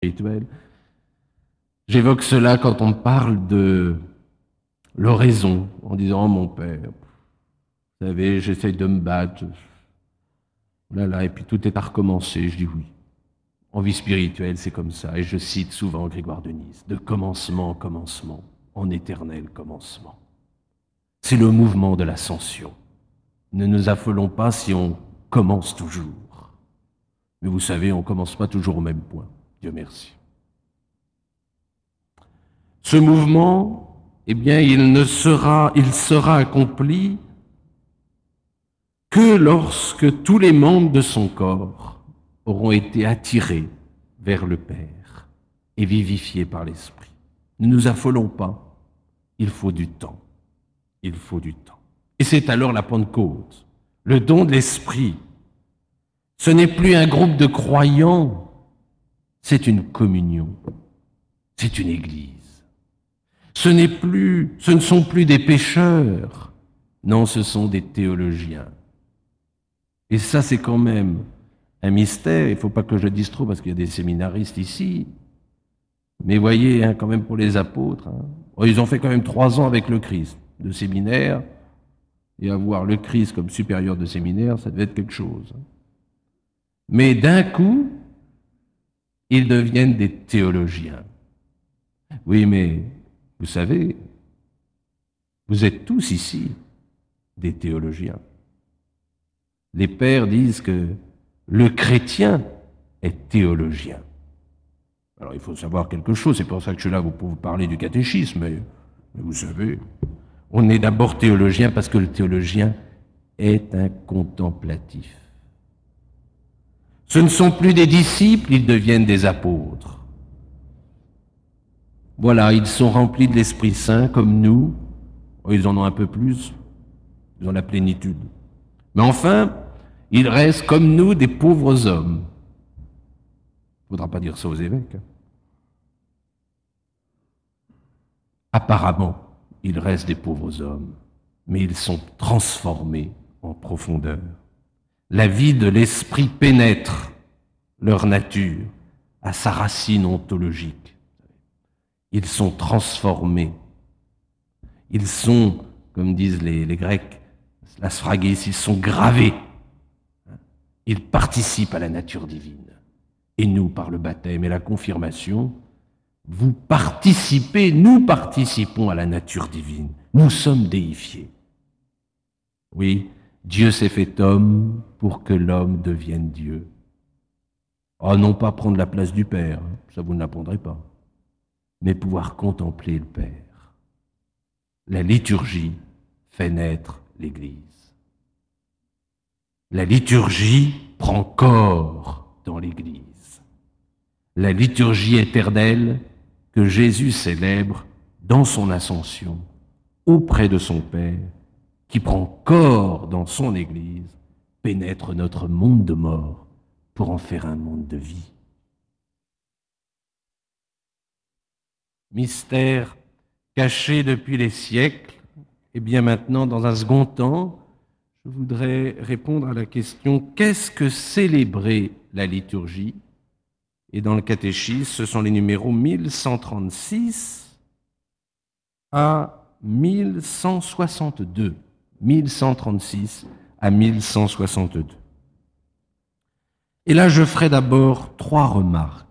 spirituelle. J'évoque cela quand on parle de l'oraison, en disant, oh, mon père, vous savez, j'essaye de me battre, là, là, et puis tout est à recommencer. Je dis oui. En vie spirituelle, c'est comme ça. Et je cite souvent Grégoire de Nysse, de commencement en commencement, en éternel commencement. C'est le mouvement de l'ascension. Ne nous affolons pas si on commence toujours. Mais vous savez, on ne commence pas toujours au même point. Dieu merci. Ce mouvement, eh bien, il sera accompli que lorsque tous les membres de son corps auront été attirés vers le Père et vivifiés par l'Esprit. Ne nous affolons pas, il faut du temps. Il faut du temps. Et c'est alors la Pentecôte, le don de l'Esprit. Ce n'est plus un groupe de croyants, c'est une communion, c'est une église. Ce ne sont plus des pécheurs, non, ce sont des théologiens. Et ça, c'est quand même un mystère. Il ne faut pas que je dise trop parce qu'il y a des séminaristes ici. Mais voyez, hein, quand même pour les apôtres, hein, ils ont fait quand même 3 ans avec le Christ de séminaire. Et avoir le Christ comme supérieur de séminaire, ça devait être quelque chose. Mais d'un coup, ils deviennent des théologiens. Oui, mais vous savez, vous êtes tous ici des théologiens. Les pères disent que le chrétien est théologien. Alors il faut savoir quelque chose, c'est pour ça que je suis là pour vous parler du catéchisme, mais vous savez, on est d'abord théologien parce que le théologien est un contemplatif. Ce ne sont plus des disciples, ils deviennent des apôtres. Voilà, ils sont remplis de l'Esprit Saint comme nous. Ils en ont un peu plus, ils ont la plénitude. Mais enfin, ils restent comme nous des pauvres hommes. Il ne faudra pas dire ça aux évêques. Apparemment, ils restent des pauvres hommes, mais ils sont transformés en profondeur. La vie de l'esprit pénètre leur nature à sa racine ontologique. Ils sont transformés. Ils sont, comme disent les Grecs, la sphraguis, ils sont gravés. Ils participent à la nature divine. Et nous, par le baptême et la confirmation, vous participez, nous participons à la nature divine. Nous sommes déifiés. Oui, Dieu s'est fait homme pour que l'homme devienne Dieu. Oh, non pas prendre la place du Père, ça vous ne l'apprendrez pas, mais pouvoir contempler le Père. La liturgie fait naître l'Église. La liturgie prend corps dans l'Église. La liturgie éternelle que Jésus célèbre dans son ascension auprès de son Père, qui prend corps dans son Église, pénètre notre monde de mort pour en faire un monde de vie. Mystère caché depuis les siècles, et bien maintenant, dans un second temps, je voudrais répondre à la question « Qu'est-ce que célébrer la liturgie ?» Et dans le catéchisme, ce sont les numéros 1136 à 1162. 1136 à 1162. Et là, je ferai d'abord 3 remarques.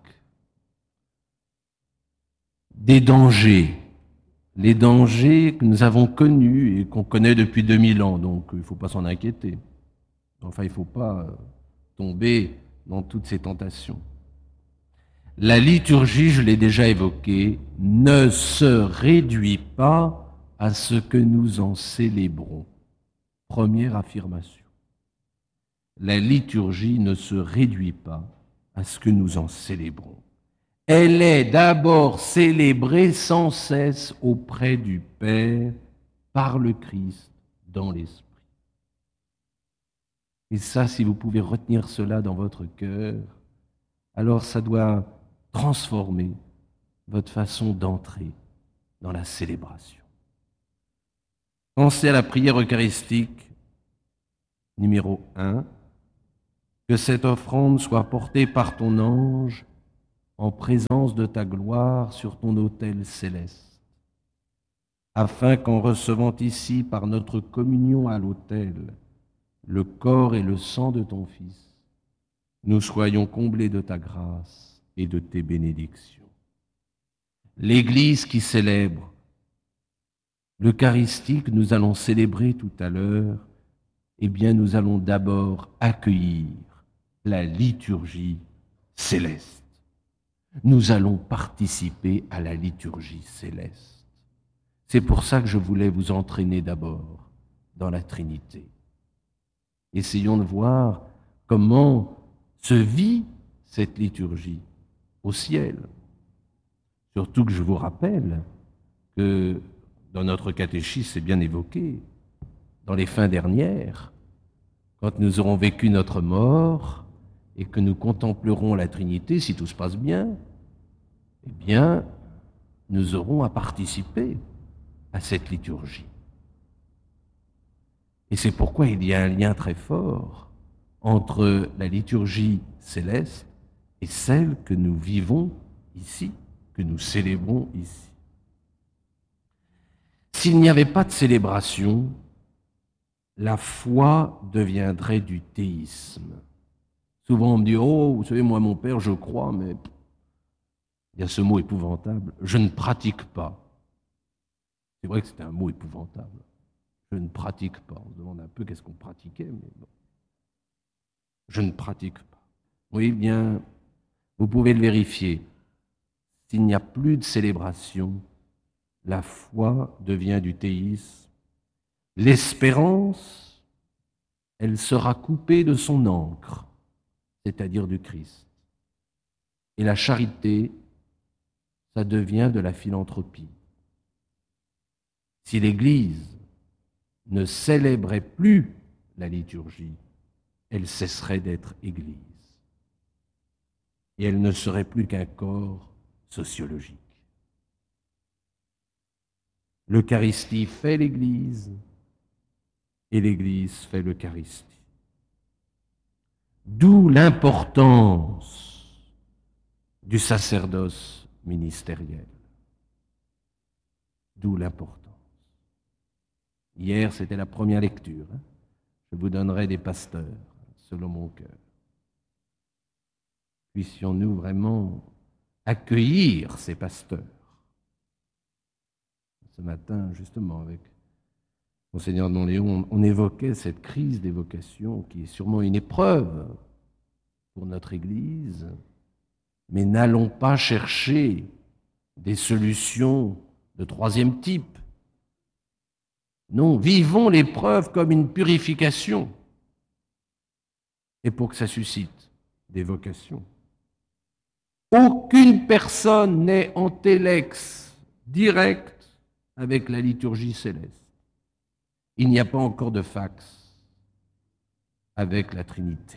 Des dangers, les dangers que nous avons connus et qu'on connaît depuis 2000 ans, donc il ne faut pas s'en inquiéter. Enfin, il ne faut pas tomber dans toutes ces tentations. La liturgie, je l'ai déjà évoqué, ne se réduit pas à ce que nous en célébrons. Première affirmation. La liturgie ne se réduit pas à ce que nous en célébrons. Elle est d'abord célébrée sans cesse auprès du Père par le Christ dans l'Esprit. Et ça, si vous pouvez retenir cela dans votre cœur, alors ça doit transformer votre façon d'entrer dans la célébration. Pensez à la prière eucharistique numéro 1, que cette offrande soit portée par ton ange en présence de ta gloire sur ton autel céleste, afin qu'en recevant ici par notre communion à l'autel le corps et le sang de ton Fils, nous soyons comblés de ta grâce et de tes bénédictions. L'Église qui célèbre l'Eucharistie que nous allons célébrer tout à l'heure, eh bien nous allons d'abord accueillir la liturgie céleste. Nous allons participer à la liturgie céleste. C'est pour ça que je voulais vous entraîner d'abord dans la Trinité. Essayons de voir comment se vit cette liturgie au ciel. Surtout que je vous rappelle que dans notre catéchisme, c'est bien évoqué, dans les fins dernières, quand nous aurons vécu notre mort et que nous contemplerons la Trinité, si tout se passe bien, eh bien, nous aurons à participer à cette liturgie. Et c'est pourquoi il y a un lien très fort entre la liturgie céleste et celle que nous vivons ici, que nous célébrons ici. S'il n'y avait pas de célébration, la foi deviendrait du théisme. Souvent on me dit « Oh, vous savez, moi mon père, je crois, mais il y a ce mot épouvantable, je ne pratique pas. » C'est vrai que c'est un mot épouvantable. Je ne pratique pas. On se demande un peu qu'est-ce qu'on pratiquait, mais bon. Je ne pratique pas. Oui, bien, vous pouvez le vérifier. S'il n'y a plus de célébration, la foi devient du théisme. L'espérance, elle sera coupée de son encre, c'est-à-dire du Christ. Et la charité, ça devient de la philanthropie. Si l'Église ne célébrait plus la liturgie, elle cesserait d'être Église. Et elle ne serait plus qu'un corps sociologique. L'Eucharistie fait l'Église et l'Église fait l'Eucharistie. D'où l'importance du sacerdoce ministériel. D'où l'importance. Hier, c'était la première lecture. Je vous donnerai des pasteurs, selon mon cœur. Puissions-nous vraiment accueillir ces pasteurs. Ce matin, justement, avec Monseigneur de Montléon, on évoquait cette crise des vocations qui est sûrement une épreuve pour notre Église, mais n'allons pas chercher des solutions de troisième type. Non, vivons l'épreuve comme une purification et pour que ça suscite des vocations. Aucune personne n'est en télex direct avec la liturgie céleste. Il n'y a pas encore de fax avec la Trinité.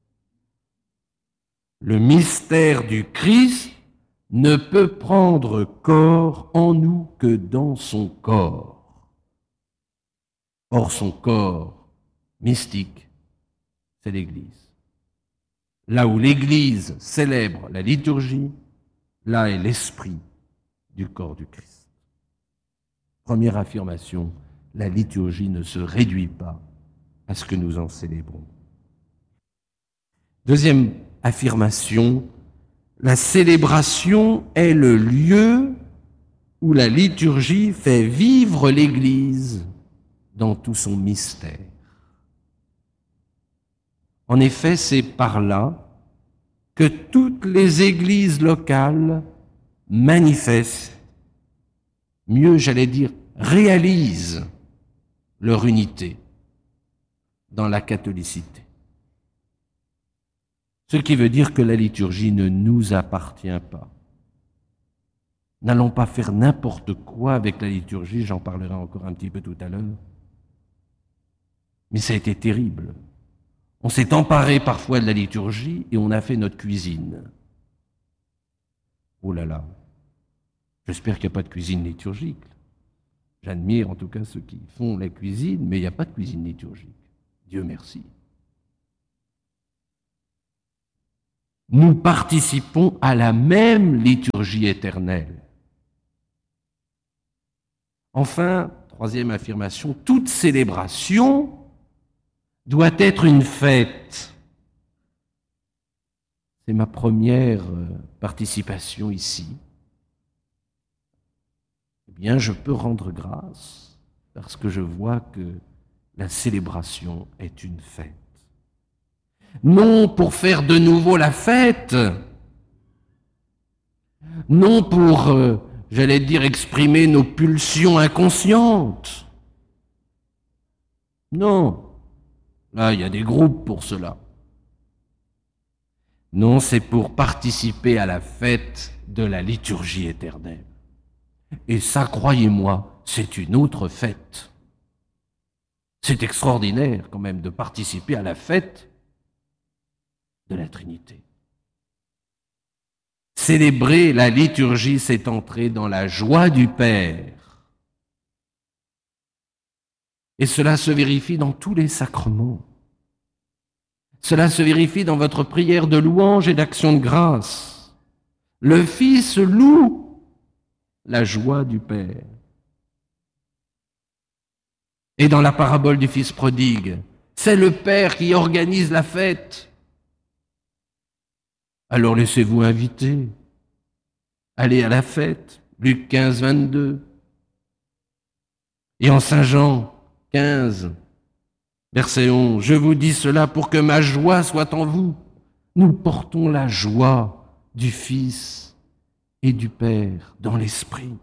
Le mystère du Christ ne peut prendre corps en nous que dans son corps. Or, son corps mystique, c'est l'Église. Là où l'Église célèbre la liturgie, là est l'esprit du corps du Christ. Première affirmation, la liturgie ne se réduit pas à ce que nous en célébrons. Deuxième affirmation, la célébration est le lieu où la liturgie fait vivre l'Église dans tout son mystère. En effet, c'est par là que toutes les églises locales manifestent, mieux j'allais dire, réalisent leur unité dans la catholicité. Ce qui veut dire que la liturgie ne nous appartient pas. N'allons pas faire n'importe quoi avec la liturgie, j'en parlerai encore un petit peu tout à l'heure. Mais ça a été terrible. On s'est emparé parfois de la liturgie et on a fait notre cuisine. Oh là là, j'espère qu'il n'y a pas de cuisine liturgique. J'admire en tout cas ceux qui font la cuisine, mais il n'y a pas de cuisine liturgique. Dieu merci. nous participons à la même liturgie éternelle. Enfin, troisième affirmation, toute célébration doit être une fête. C'est ma première participation ici. Eh bien, je peux rendre grâce parce que je vois que la célébration est une fête. Non pour faire de nouveau la fête, non pour, j'allais dire, exprimer nos pulsions inconscientes. Non, là, il y a des groupes pour cela. Non, c'est pour participer à la fête de la liturgie éternelle. Et ça, croyez-moi, c'est une autre fête. C'est extraordinaire quand même de participer à la fête de la Trinité. Célébrer la liturgie, c'est entrer dans la joie du Père. Et cela se vérifie dans tous les sacrements. Cela se vérifie dans votre prière de louange et d'action de grâce. Le Fils loue la joie du Père. Et dans la parabole du Fils prodigue, c'est le Père qui organise la fête. Alors laissez-vous inviter. Allez à la fête. Luc 15, 22. Et en Saint Jean 15, verset 11, je vous dis cela pour que ma joie soit en vous. Nous portons la joie du Fils et du Père dans l'Esprit.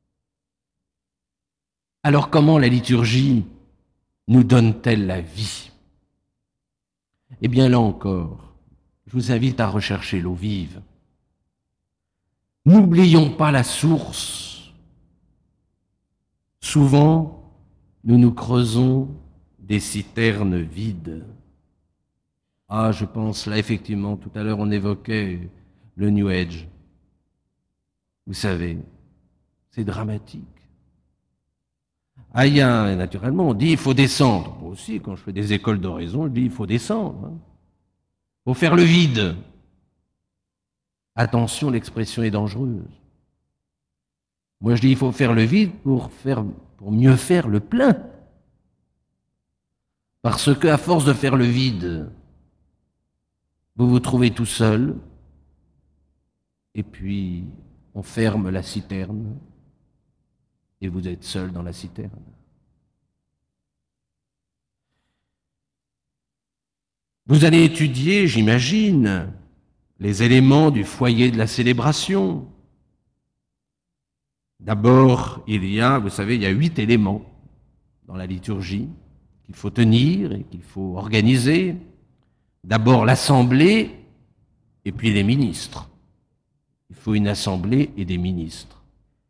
Alors comment la liturgie nous donne-t-elle la vie? Eh bien là encore, je vous invite à rechercher l'eau vive. N'oublions pas la source. Souvent, nous nous creusons des citernes vides. Ah, je pense là effectivement, tout à l'heure on évoquait le New Age. Vous savez, c'est dramatique. Ah, il y a, naturellement, on dit il faut descendre. Moi aussi, quand je fais des écoles d'oraison, je dis il faut descendre. Il faut faire le vide. Attention, l'expression est dangereuse. Moi, je dis il faut faire le vide pour mieux faire le plein. Parce qu'à force de faire le vide, vous vous trouvez tout seul, et puis on ferme la citerne, et vous êtes seul dans la citerne. Vous allez étudier, j'imagine, les éléments du foyer de la célébration. D'abord, vous savez, il y a 8 éléments dans la liturgie qu'il faut tenir et qu'il faut organiser. D'abord l'assemblée et puis les ministres. Il faut une assemblée et des ministres.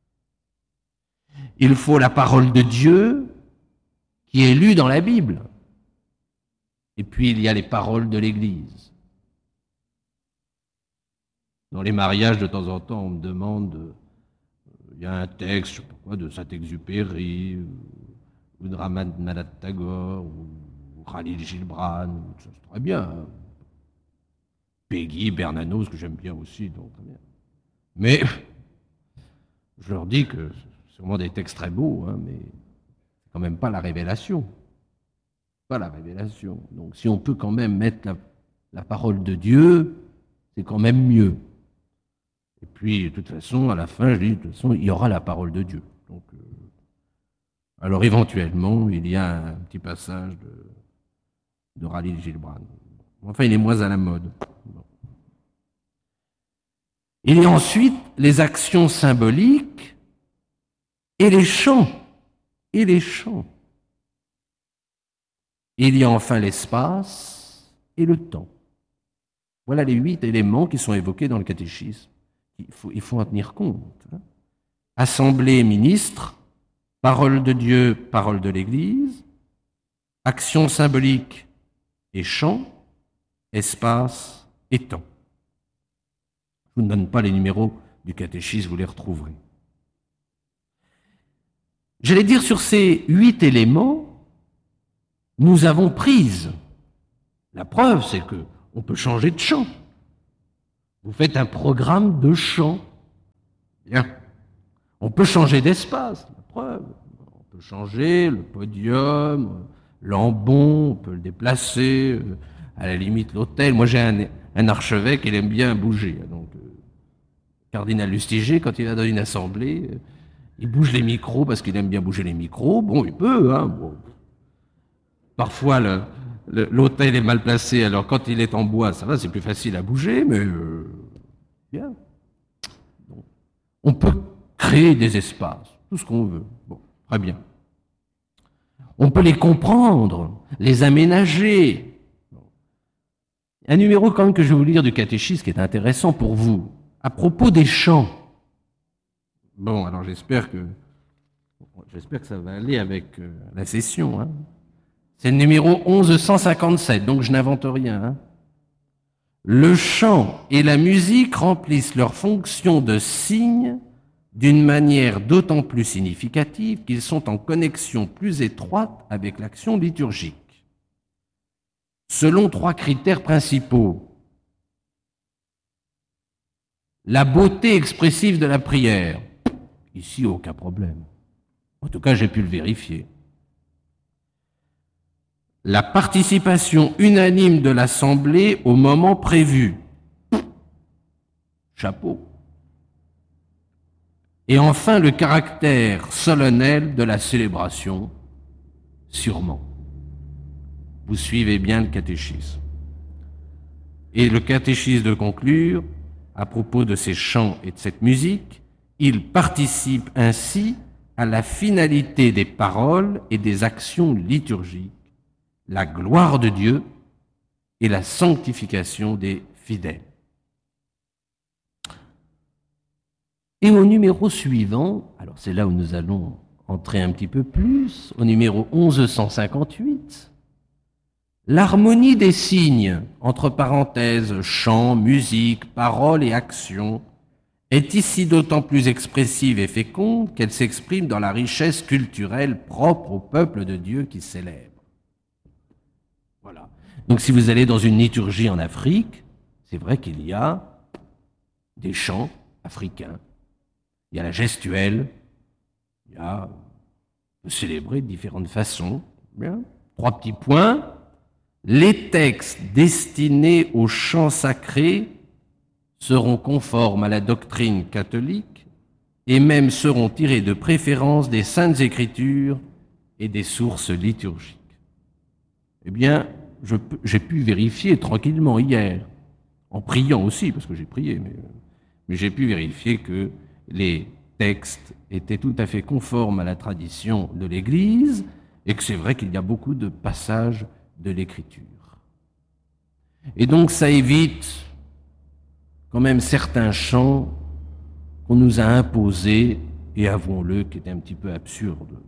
Il faut la parole de Dieu qui est lue dans la Bible. Et puis il y a les paroles de l'Église. Dans les mariages, de temps en temps, on me demande, il y a un texte, je sais pas quoi, de Saint-Exupéry, ou de Rabindranath Tagore, ou Khalil Gibran, c'est très bien. Hein. Peggy, Bernanos, que j'aime bien aussi, donc très bien. Mais je leur dis que c'est sûrement des textes très beaux, hein, mais c'est quand même pas la révélation. Pas la révélation. Donc si on peut quand même mettre la parole de Dieu, c'est quand même mieux. Et puis, de toute façon, à la fin, je dis, de toute façon, il y aura la parole de Dieu. Donc, alors, éventuellement, il y a un petit passage de Khalil Gibran. Enfin, il est moins à la mode. Bon. Il y a ensuite les actions symboliques et les chants. Et les chants. Il y a enfin l'espace et le temps. Voilà les 8 éléments qui sont évoqués dans le catéchisme. Il faut en tenir compte. Assemblée, ministre, parole de Dieu, parole de l'Église, action symbolique et chant, espace et temps. Je ne vous donne pas les numéros du catéchisme, vous les retrouverez. J'allais dire, sur ces 8 éléments, nous avons prise. La preuve, c'est qu'on peut changer de chant. Vous faites un programme de chant. Bien. On peut changer d'espace, la preuve. On peut changer le podium, l'ambon, on peut le déplacer, à la limite l'autel. Moi j'ai un archevêque, il aime bien bouger. Donc, cardinal Lustiger, quand il va dans une assemblée, il bouge les micros parce qu'il aime bien bouger les micros. Bon, il peut, hein. Bon. Parfois, l'autel est mal placé, alors quand il est en bois, ça va, c'est plus facile à bouger, mais bien. Donc, on peut créer des espaces, tout ce qu'on veut. Bon, très bien. On peut les comprendre, les aménager. Bon. Un numéro quand même que je vais vous lire du catéchisme qui est intéressant pour vous, à propos des chants. Bon, alors j'espère que ça va aller avec la session, hein. C'est le numéro 1157, donc je n'invente rien. Hein. Le chant et la musique remplissent leur fonction de signe d'une manière d'autant plus significative qu'ils sont en connexion plus étroite avec l'action liturgique. Selon 3 critères principaux. La beauté expressive de la prière. Ici, aucun problème. En tout cas, j'ai pu le vérifier. La participation unanime de l'Assemblée au moment prévu. Chapeau. Et enfin, le caractère solennel de la célébration, sûrement. Vous suivez bien le catéchisme. Et le catéchisme de conclure, à propos de ces chants et de cette musique, il participe ainsi à la finalité des paroles et des actions liturgiques, la gloire de Dieu et la sanctification des fidèles. Et au numéro suivant, alors c'est là où nous allons entrer un petit peu plus, au numéro 1158, l'harmonie des signes, entre parenthèses, chant, musique, paroles et actions, est ici d'autant plus expressive et féconde qu'elle s'exprime dans la richesse culturelle propre au peuple de Dieu qui célèbre. Voilà. Donc si vous allez dans une liturgie en Afrique, c'est vrai qu'il y a des chants africains, il y a la gestuelle, il y a on peut célébrer de différentes façons. Bien. 3 petits points. Les textes destinés aux chants sacrés seront conformes à la doctrine catholique et même seront tirés de préférence des Saintes Écritures et des sources liturgiques. Eh bien, j'ai pu vérifier tranquillement hier, en priant aussi, parce que j'ai prié, mais j'ai pu vérifier que les textes étaient tout à fait conformes à la tradition de l'Église et que c'est vrai qu'il y a beaucoup de passages de l'Écriture. Et donc ça évite quand même certains chants qu'on nous a imposés, et avouons-le, qui étaient un petit peu absurdes.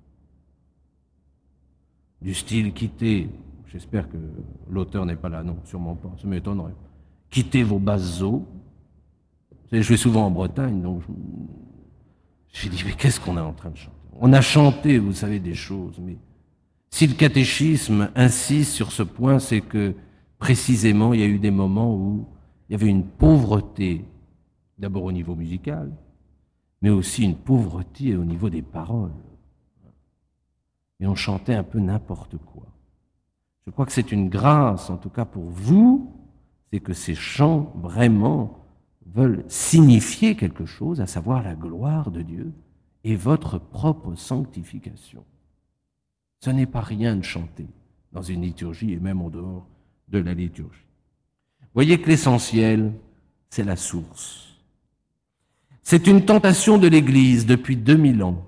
Du style « quittez », j'espère que l'auteur n'est pas là, non, sûrement pas, ça m'étonnerait. « Quittez vos basses eaux ». Je vais souvent en Bretagne, donc je me suis dit « mais qu'est-ce qu'on est en train de chanter ?» On a chanté, vous savez, des choses, mais si le catéchisme insiste sur ce point, c'est que précisément, il y a eu des moments où il y avait une pauvreté, d'abord au niveau musical, mais aussi une pauvreté au niveau des paroles. Et on chantait un peu n'importe quoi. Je crois que c'est une grâce, en tout cas pour vous, c'est que ces chants vraiment veulent signifier quelque chose, à savoir la gloire de Dieu et votre propre sanctification. Ce n'est pas rien de chanter dans une liturgie et même en dehors de la liturgie. Voyez que l'essentiel, c'est la source. C'est une tentation de l'Église depuis 2000 ans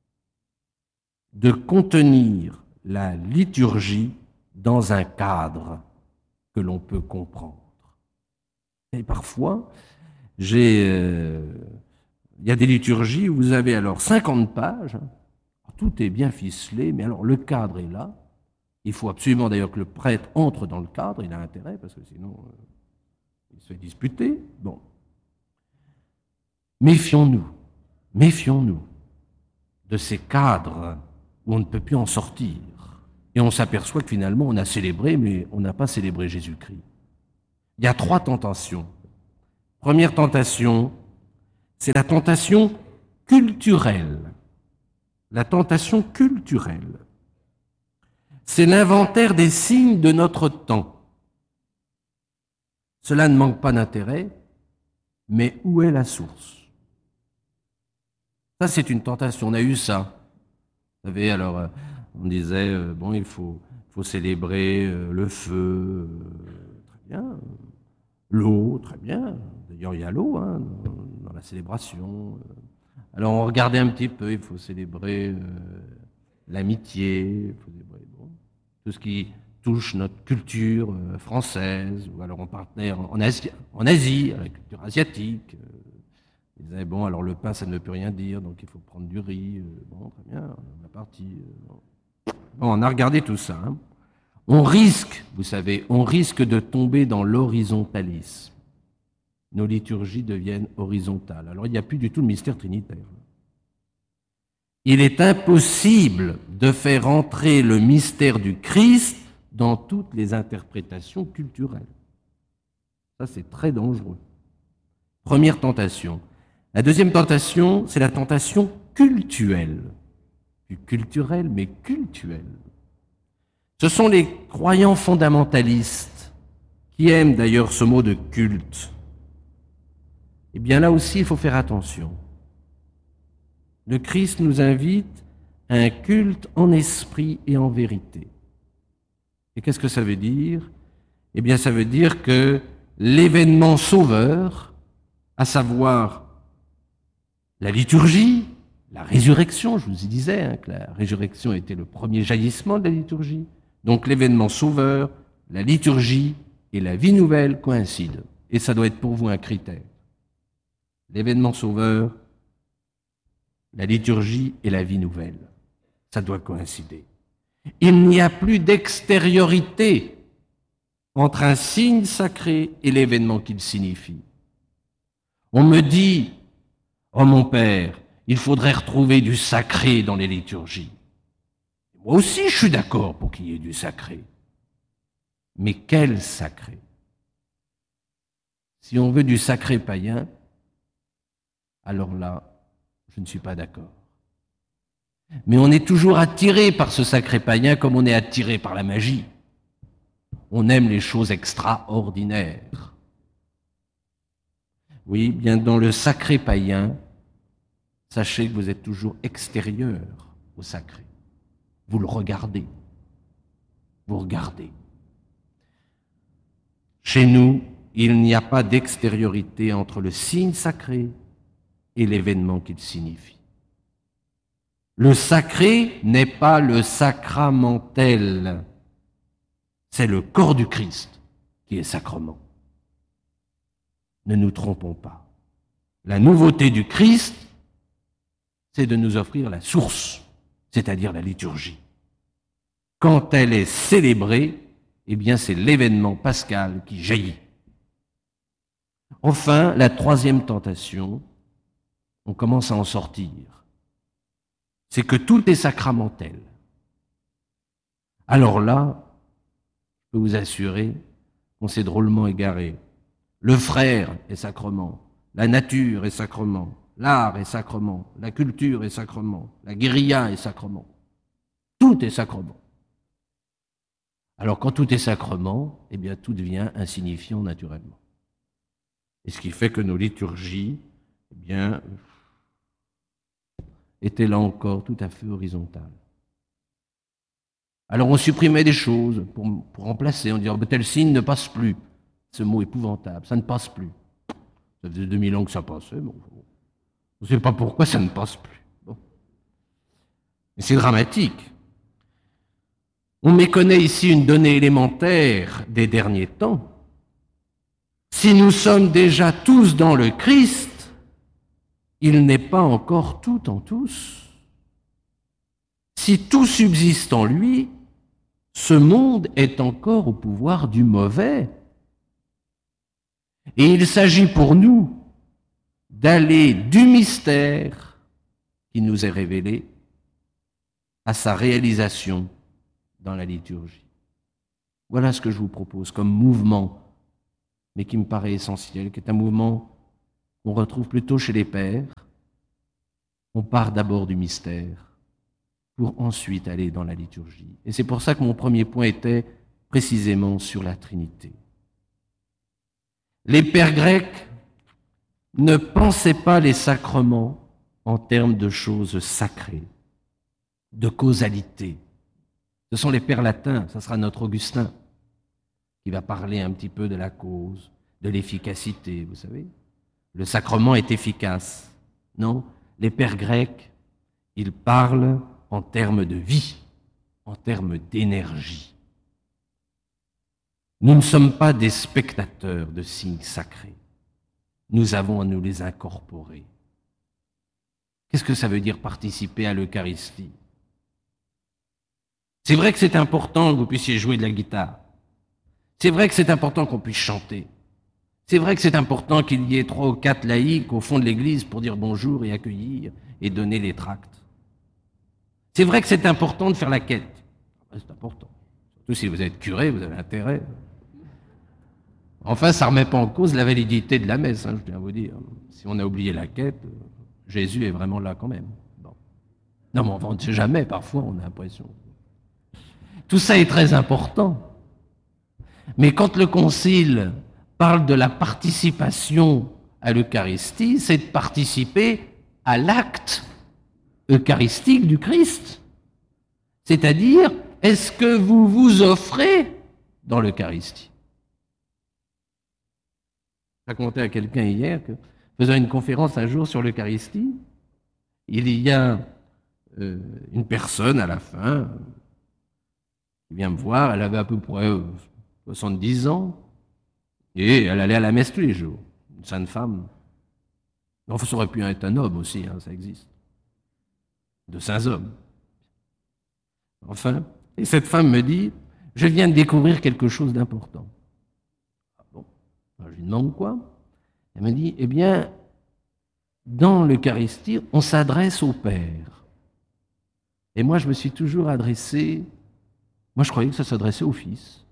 de contenir la liturgie dans un cadre que l'on peut comprendre. Et parfois, il y a des liturgies où vous avez alors 50 pages, tout est bien ficelé, mais alors le cadre est là. Il faut absolument d'ailleurs que le prêtre entre dans le cadre, il a intérêt, parce que sinon il se fait disputer. Bon. Méfions-nous de ces cadres où on ne peut plus en sortir. Et on s'aperçoit que finalement on a célébré, mais on n'a pas célébré Jésus-Christ. Il y a 3 tentations. Première tentation, c'est la tentation culturelle. La tentation culturelle. C'est l'inventaire des signes de notre temps. Cela ne manque pas d'intérêt, mais où est la source? Ça, c'est une tentation. On a eu ça. Vous savez, alors, on disait, bon, il faut célébrer le feu, très bien. L'eau, très bien. D'ailleurs, il y a l'eau hein, dans la célébration. Alors, on regardait un petit peu, il faut célébrer l'amitié, il faut célébrer tout ce qui touche notre culture française, ou alors on partait en Asie, à la culture asiatique. Ils disaient, bon, alors le pain, ça ne veut plus rien dire, donc il faut prendre du riz. Bon, très bien, on est parti. Bon, on a regardé tout ça. Hein. On risque, vous savez, on risque de tomber dans l'horizontalisme. Nos liturgies deviennent horizontales. Alors, il n'y a plus du tout le mystère trinitaire. Il est impossible de faire entrer le mystère du Christ dans toutes les interprétations culturelles. Ça, c'est très dangereux. Première tentation. La deuxième tentation, c'est la tentation cultuelle. Plus culturelle, mais cultuelle. Ce sont les croyants fondamentalistes qui aiment d'ailleurs ce mot de culte. Eh bien là aussi, il faut faire attention. Le Christ nous invite à un culte en esprit et en vérité. Et qu'est-ce que ça veut dire? Eh bien, ça veut dire que l'événement sauveur, à savoir la liturgie, la résurrection, je vous y disais hein, que la résurrection était le premier jaillissement de la liturgie. Donc l'événement sauveur, la liturgie et la vie nouvelle coïncident. Et ça doit être pour vous un critère. L'événement sauveur, la liturgie et la vie nouvelle. Ça doit coïncider. Il n'y a plus d'extériorité entre un signe sacré et l'événement qu'il signifie. On me dit, oh mon père, il faudrait retrouver du sacré dans les liturgies. Moi aussi, je suis d'accord pour qu'il y ait du sacré. Mais quel sacré? Si on veut du sacré païen, alors là, je ne suis pas d'accord. Mais on est toujours attiré par ce sacré païen comme on est attiré par la magie. On aime les choses extraordinaires. Oui, bien dans le sacré païen, sachez que vous êtes toujours extérieur au sacré. Vous le regardez. Vous regardez. Chez nous, il n'y a pas d'extériorité entre le signe sacré et l'événement qu'il signifie. Le sacré n'est pas le sacramentel, c'est le corps du Christ qui est sacrement. Ne nous trompons pas. La nouveauté du Christ, c'est de nous offrir la source, c'est-à-dire la liturgie. Quand elle est célébrée, eh bien c'est l'événement pascal qui jaillit. Enfin, la troisième tentation, on commence à en sortir, c'est que tout est sacramentel. Alors là, je peux vous assurer qu'on s'est drôlement égaré. Le frère est sacrement, la nature est sacrement, l'art est sacrement, la culture est sacrement, la guérilla est sacrement. Tout est sacrement. Alors quand tout est sacrement, eh bien tout devient insignifiant naturellement. Et ce qui fait que nos liturgies, eh bien, étaient là encore tout à fait horizontales. Alors on supprimait des choses pour remplacer, on disait oh, tel signe ne passe plus. Ce mot épouvantable, ça ne passe plus. Ça faisait 2000 ans que ça passait, bon, on ne sait pas pourquoi ça ne passe plus. Bon. Mais c'est dramatique. On méconnaît ici une donnée élémentaire des derniers temps. Si nous sommes déjà tous dans le Christ, il n'est pas encore tout en tous. Si tout subsiste en lui, ce monde est encore au pouvoir du mauvais. Et il s'agit pour nous d'aller du mystère qui nous est révélé à sa réalisation dans la liturgie. Voilà ce que je vous propose comme mouvement mais qui me paraît essentiel, qui est un mouvement qu'on retrouve plutôt chez les pères. On part d'abord du mystère pour ensuite aller dans la liturgie. Et c'est pour ça que mon premier point était précisément sur la Trinité. Les pères grecs ne pensaient pas les sacrements en termes de choses sacrées, de causalité. Ce sont les pères latins, ça sera notre Augustin, qui va parler un petit peu de la cause, de l'efficacité, vous savez. Le sacrement est efficace. Non, les pères grecs, ils parlent en termes de vie, en termes d'énergie. Nous ne sommes pas des spectateurs de signes sacrés. Nous avons à nous les incorporer. Qu'est-ce que ça veut dire participer à l'Eucharistie? C'est vrai que c'est important que vous puissiez jouer de la guitare. C'est vrai que c'est important qu'on puisse chanter. C'est vrai que c'est important qu'il y ait 3 ou 4 laïcs au fond de l'église pour dire bonjour et accueillir et donner les tracts. C'est vrai que c'est important de faire la quête. C'est important. Surtout si vous êtes curé, vous avez intérêt. Enfin, ça ne remet pas en cause la validité de la messe, je tiens à vous dire. Si on a oublié la quête, Jésus est vraiment là quand même. Bon. Non, mais on ne sait jamais, parfois on a l'impression. Tout ça est très important. Mais quand le Concile parle de la participation à l'Eucharistie, c'est de participer à l'acte eucharistique du Christ. C'est-à-dire, est-ce que vous vous offrez dans l'Eucharistie? J'ai raconté à quelqu'un hier que, faisant une conférence un jour sur l'Eucharistie, il y a une personne à la fin qui vient me voir, elle avait à peu près 70 ans, et elle allait à la messe tous les jours, une sainte femme. Enfin, ça aurait pu être un homme aussi, ça existe. De saints hommes. Enfin, et cette femme me dit, je viens de découvrir quelque chose d'important. Ah bon, alors, je lui demande quoi? Elle me dit, eh bien, dans l'Eucharistie, on s'adresse au Père. Et moi, je me suis toujours adressé, moi je croyais que ça s'adressait au Fils.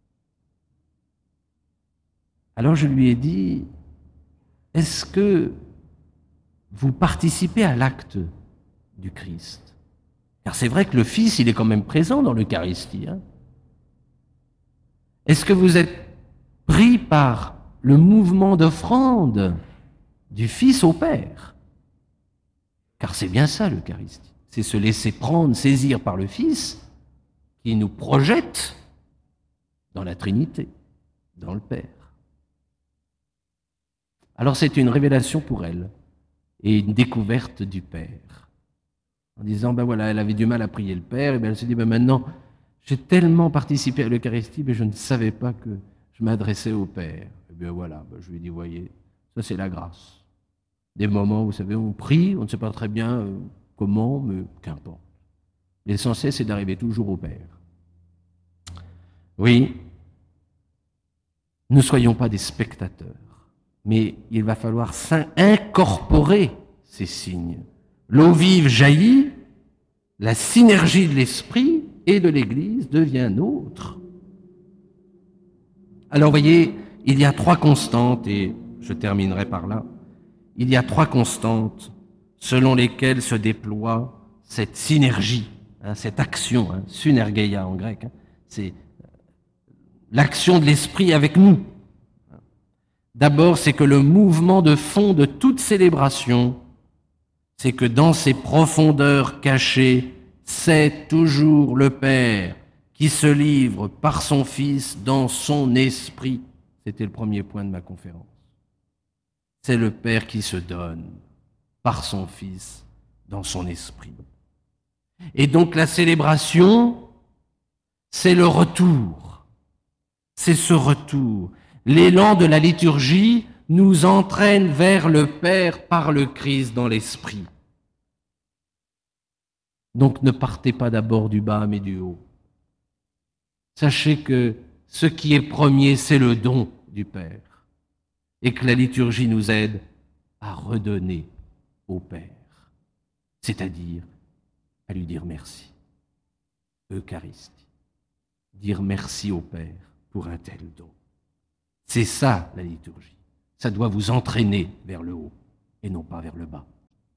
Alors je lui ai dit, est-ce que vous participez à l'acte du Christ? Car c'est vrai que le Fils, il est quand même présent dans l'Eucharistie. Est-ce que vous êtes pris par le mouvement d'offrande du Fils au Père? Car c'est bien ça l'Eucharistie. C'est se laisser prendre, saisir par le Fils qui nous projette dans la Trinité, dans le Père. Alors c'est une révélation pour elle et une découverte du Père. En disant, ben voilà, elle avait du mal à prier le Père, et ben elle s'est dit, ben maintenant, j'ai tellement participé à l'Eucharistie, mais je ne savais pas que je m'adressais au Père. Et bien voilà, ben je lui ai dit, voyez, ça c'est la grâce. Des moments, vous savez, on prie, on ne sait pas très bien comment, mais qu'importe. L'essentiel, c'est d'arriver toujours au Père. Oui, ne soyons pas des spectateurs, mais il va falloir incorporer ces signes. L'eau vive jaillit, la synergie de l'Esprit et de l'Église devient nôtre. Alors, vous voyez, il y a 3 constantes, et je terminerai par là. Il y a 3 constantes selon lesquelles se déploie cette synergie, cette action, synergeia en grec, c'est l'action de l'Esprit avec nous. D'abord, c'est que le mouvement de fond de toute célébration, c'est que dans ses profondeurs cachées, c'est toujours le Père qui se livre par son Fils dans son esprit. C'était le premier point de ma conférence. C'est le Père qui se donne par son Fils dans son esprit. Et donc la célébration, c'est le retour. C'est ce retour. L'élan de la liturgie nous entraîne vers le Père par le Christ dans l'esprit. Donc ne partez pas d'abord du bas, mais du haut. Sachez que ce qui est premier, c'est le don du Père. Et que la liturgie nous aide à redonner au Père. C'est-à-dire à lui dire merci. Eucharistie. Dire merci au Père pour un tel don. C'est ça, la liturgie. Ça doit vous entraîner vers le haut et non pas vers le bas.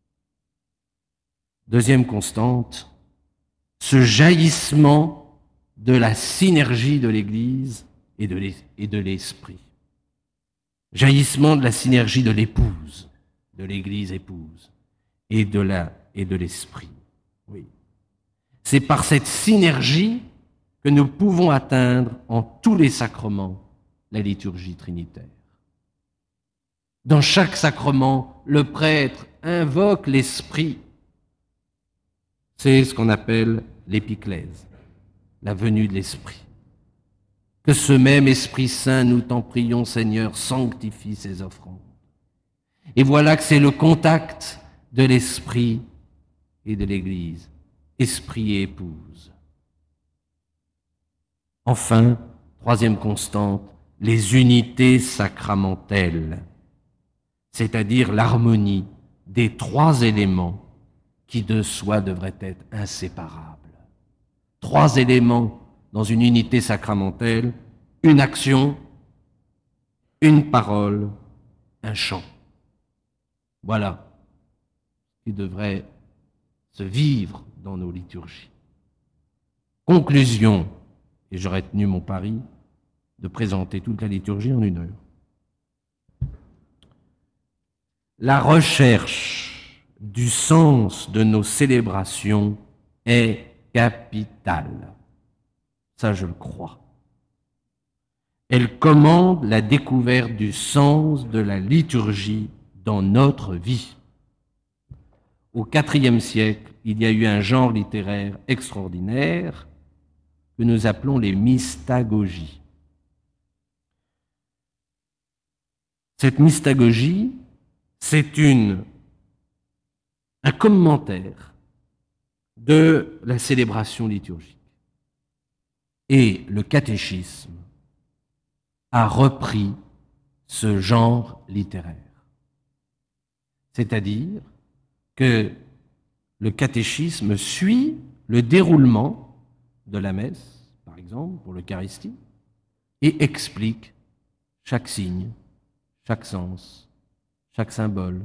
Deuxième constante, ce jaillissement de la synergie de l'Église et de l'Esprit. Jaillissement de la synergie de l'épouse, de l'Église épouse, et de l'Esprit. Oui. C'est par cette synergie que nous pouvons atteindre en tous les sacrements la liturgie trinitaire. Dans chaque sacrement, le prêtre invoque l'Esprit. C'est ce qu'on appelle l'épiclèse, la venue de l'Esprit. Que ce même Esprit Saint, nous t'en prions, Seigneur, sanctifie ces offrandes. Et voilà que c'est le contact de l'Esprit et de l'Église, Esprit et épouse. Enfin, troisième constante, les unités sacramentelles, c'est-à-dire l'harmonie des trois éléments qui de soi devraient être inséparables. Trois éléments dans une unité sacramentelle, une action, une parole, un chant. Voilà ce qui devrait se vivre dans nos liturgies. Conclusion, et j'aurais tenu mon pari de présenter toute la liturgie en 1 heure. La recherche du sens de nos célébrations est capitale. Ça, je le crois. Elle commande la découverte du sens de la liturgie dans notre vie. Au IVe siècle, il y a eu un genre littéraire extraordinaire que nous appelons les mystagogies. Cette mystagogie, c'est un commentaire de la célébration liturgique. Et le catéchisme a repris ce genre littéraire. C'est-à-dire que le catéchisme suit le déroulement de la messe, par exemple, pour l'Eucharistie, et explique chaque signe, chaque sens, chaque symbole.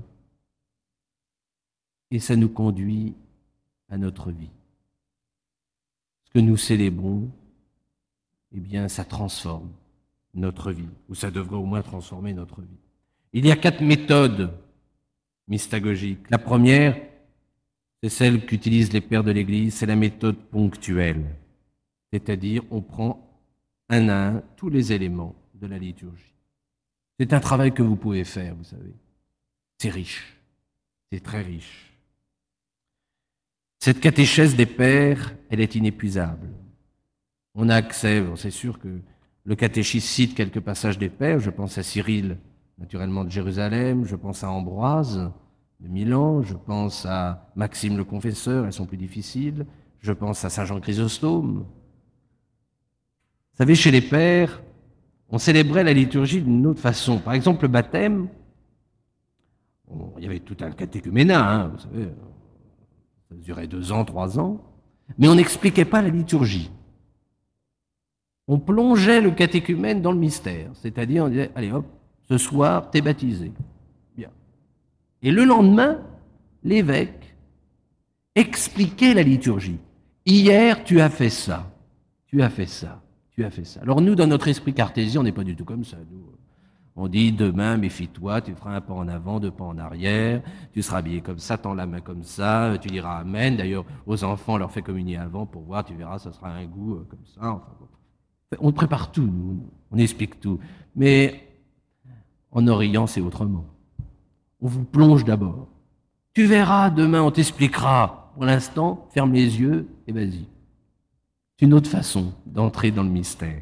Et ça nous conduit à notre vie. Ce que nous célébrons, eh bien, ça transforme notre vie, ou ça devrait au moins transformer notre vie. Il y a 4 méthodes mystagogiques. La première, c'est celle qu'utilisent les pères de l'Église, c'est la méthode ponctuelle. C'est-à-dire, on prend un à un tous les éléments de la liturgie. C'est un travail que vous pouvez faire, vous savez. C'est riche, c'est très riche. Cette catéchèse des pères, elle est inépuisable. On a accès, c'est sûr que le catéchisme cite quelques passages des pères, je pense à Cyril, naturellement de Jérusalem, je pense à Ambroise de Milan, je pense à Maxime le Confesseur, elles sont plus difficiles, je pense à Saint Jean Chrysostome. Vous savez, chez les pères, on célébrait la liturgie d'une autre façon. Par exemple, le baptême, il y avait tout un catéchuménat, vous savez, ça durait 2 ans, 3 ans, mais on n'expliquait pas la liturgie. On plongeait le catéchumène dans le mystère, c'est-à-dire on disait, allez hop, ce soir, t'es baptisé. Bien. Et le lendemain, l'évêque expliquait la liturgie. Hier, tu as fait ça, tu as fait ça, tu as fait ça. Alors nous, dans notre esprit cartésien, on n'est pas du tout comme ça. Nous, on dit, demain, méfie-toi, tu feras un pas en avant, 2 pas en arrière, tu seras habillé comme ça, tends la main comme ça, tu diras Amen. D'ailleurs, aux enfants, on leur fait communier avant pour voir, tu verras, ça sera un goût comme ça. Enfin, bon. On prépare tout, nous, on explique tout. Mais en Orient, c'est autrement. On vous plonge d'abord. Tu verras, demain, on t'expliquera. Pour l'instant, ferme les yeux et vas-y. C'est une autre façon d'entrer dans le mystère.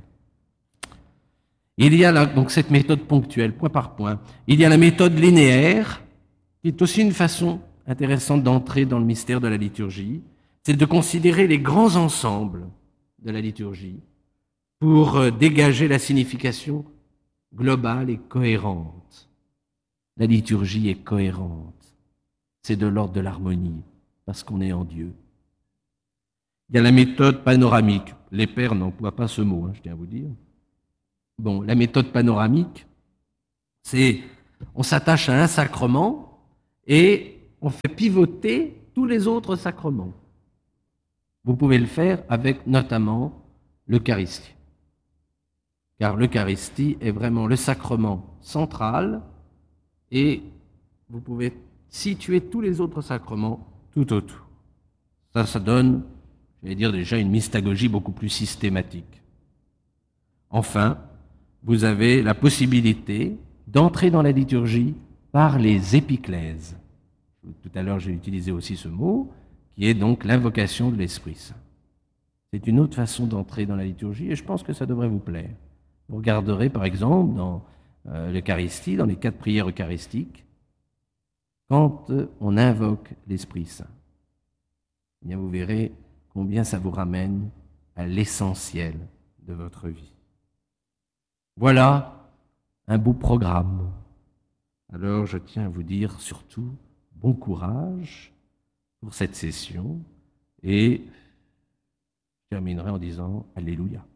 Il y a là, donc cette méthode ponctuelle, point par point. Il y a la méthode linéaire, qui est aussi une façon intéressante d'entrer dans le mystère de la liturgie. C'est de considérer les grands ensembles de la liturgie pour dégager la signification globale et cohérente. La liturgie est cohérente. C'est de l'ordre de l'harmonie, parce qu'on est en Dieu. Il y a la méthode panoramique. Les pères n'emploient pas ce mot, je tiens à vous dire. Bon, la méthode panoramique, c'est on s'attache à un sacrement et on fait pivoter tous les autres sacrements. Vous pouvez le faire avec notamment l'Eucharistie. Car l'Eucharistie est vraiment le sacrement central et vous pouvez situer tous les autres sacrements tout autour. Ça donne, je vais dire déjà, une mystagogie beaucoup plus systématique. Enfin, vous avez la possibilité d'entrer dans la liturgie par les épiclèses. Tout à l'heure, j'ai utilisé aussi ce mot, qui est donc l'invocation de l'Esprit Saint. C'est une autre façon d'entrer dans la liturgie et je pense que ça devrait vous plaire. Vous regarderez par exemple dans l'Eucharistie, dans les 4 prières eucharistiques, quand on invoque l'Esprit Saint. Eh bien, vous verrez combien ça vous ramène à l'essentiel de votre vie. Voilà un beau programme. Alors, je tiens à vous dire surtout bon courage pour cette session et je terminerai en disant Alléluia.